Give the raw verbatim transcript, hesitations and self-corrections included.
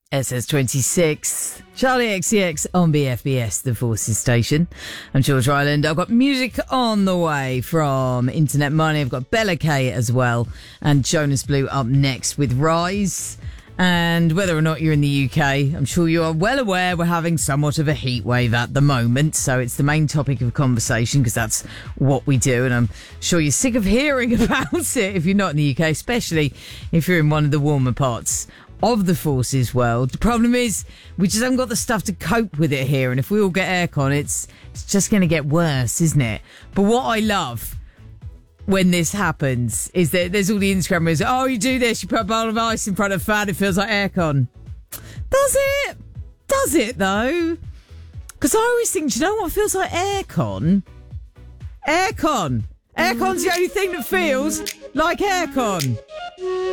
S S twenty-six, Charlie X C X on B F B S, the Forces station. I'm George Ryland. I've got music on the way from Internet Money. I've got Bella K as well, and Jonas Blue up next with Rise. And whether or not you're in the U K, I'm sure you are well aware we're having somewhat of a heat wave at the moment. So it's the main topic of conversation because that's what we do. And I'm sure you're sick of hearing about it if you're not in the U K, especially if you're in one of the warmer parts of the Forces world. The problem is we just haven't got the stuff to cope with it here, and if we all get aircon, it's it's just going to get worse, isn't it? But what I love when this happens is that there's all the Instagrammers, oh, you do this, you put a bowl of ice in front of a fan, it feels like aircon. Does it? Does it though? Because I always think, do you know what feels like aircon? Aircon. Aircon's the only thing that feels like aircon.